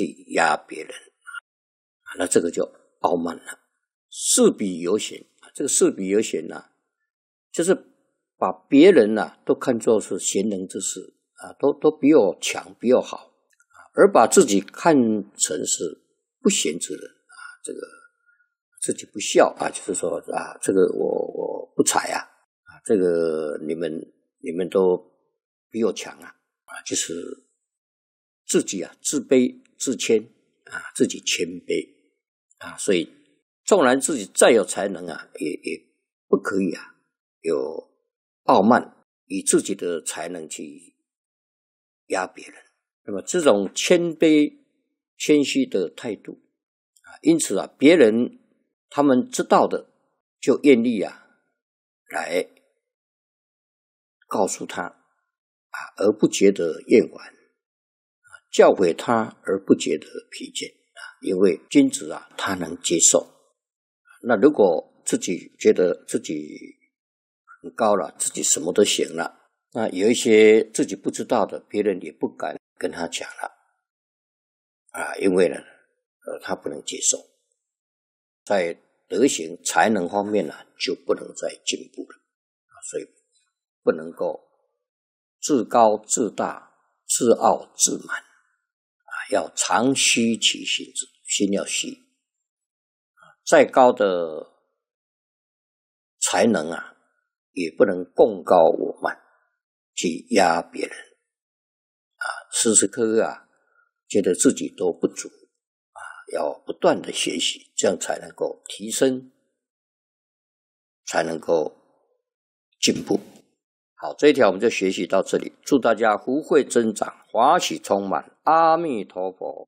去压别人，那这个就傲慢了。势比犹贤，这个势比犹贤啊，就是把别人啊都看作是贤能之士啊，都比我强，比我好，而把自己看成是不贤之人啊，这个自己不孝啊，就是说啊，这个我不才啊，这个你们都比我强啊，就是自己啊自卑自谦啊，自己谦卑啊，所以纵然自己再有才能啊，也不可以啊有傲慢，以自己的才能去压别人。那么这种谦卑谦虚的态度啊，因此啊，别人他们知道的就愿意啊来告诉他啊，而不觉得厌烦，教诲他而不觉得疲倦啊，因为君子啊他能接受。那如果自己觉得自己很高了，自己什么都行了，那有一些自己不知道的，别人也不敢跟他讲了啊，因为呢他不能接受，在德行才能方面呢就不能再进步了，所以不能够自高自大自傲自满啊，要常虚其心之，心要虚，再高的才能啊也不能共高我慢去压别人啊，时时刻刻啊觉得自己都不足啊，要不断的学习，这样才能够提升，才能够进步。好，这一条我们就学习到这里，祝大家福慧增长，华喜充满，阿弥陀佛。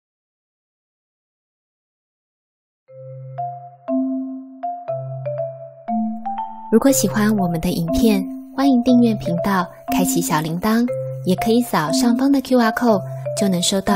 如果喜欢我们的影片，欢迎订阅频道，开启小铃铛，也可以扫上方的 QR code，就能收到